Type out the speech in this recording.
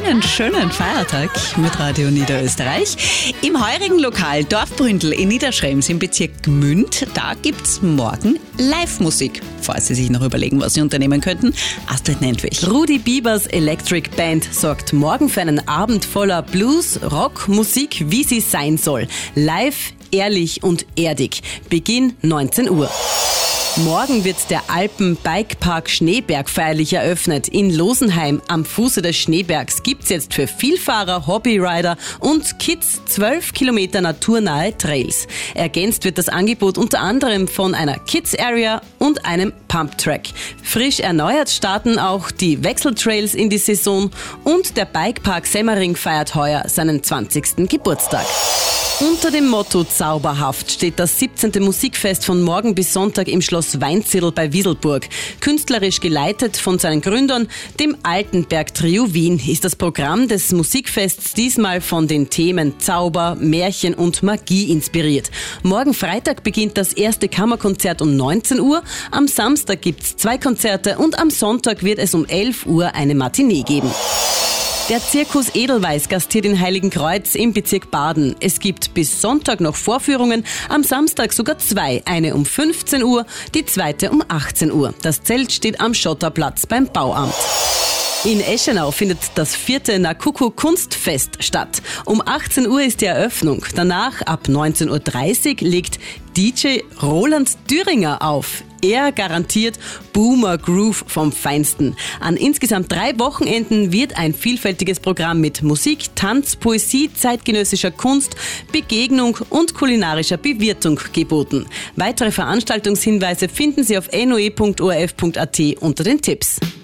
einen schönen Feiertag mit Radio Niederösterreich. Im heurigen Lokal Dorfbründel in Niederschrems im Bezirk Gmünd, da gibt's morgen Live-Musik. Falls Sie sich noch überlegen, was Sie unternehmen könnten, Astrid Nentwich. Rudi Biebers Electric Band sorgt morgen für einen Abend voller Blues, Rock, Musik, wie sie sein soll. Live, ehrlich und erdig. Beginn 19 Uhr. Morgen wird der Alpen-Bikepark Schneeberg feierlich eröffnet. In Losenheim am Fuße des Schneebergs gibt's jetzt für Vielfahrer, Hobbyrider und Kids 12 Kilometer naturnahe Trails. Ergänzt wird das Angebot unter anderem von einer Kids-Area und einem Pump-Track. Frisch erneuert starten auch die Wechseltrails in die Saison und der Bikepark Semmering feiert heuer seinen 20. Geburtstag. Unter dem Motto Zauberhaft steht das 17. Musikfest von morgen bis Sonntag im Schloss Weinzierl bei Wieselburg. Künstlerisch geleitet von seinen Gründern, dem Altenberg Trio Wien, ist das Programm des Musikfests diesmal von den Themen Zauber, Märchen und Magie inspiriert. Morgen Freitag beginnt das erste Kammerkonzert um 19 Uhr, am Samstag gibt's 2 Konzerte und am Sonntag wird es um 11 Uhr eine Matinee geben. Der Zirkus Edelweiß gastiert in Heiligenkreuz im Bezirk Baden. Es gibt bis Sonntag noch Vorführungen, am Samstag sogar 2. Eine um 15 Uhr, die zweite um 18 Uhr. Das Zelt steht am Schotterplatz beim Bauamt. In Eschenau findet das 4. Nakuku Kunstfest statt. Um 18 Uhr ist die Eröffnung. Danach, ab 19.30 Uhr, legt DJ Roland Düringer auf. Er garantiert Boomer Groove vom Feinsten. An insgesamt 3 Wochenenden wird ein vielfältiges Programm mit Musik, Tanz, Poesie, zeitgenössischer Kunst, Begegnung und kulinarischer Bewirtung geboten. Weitere Veranstaltungshinweise finden Sie auf noe.orf.at unter den Tipps.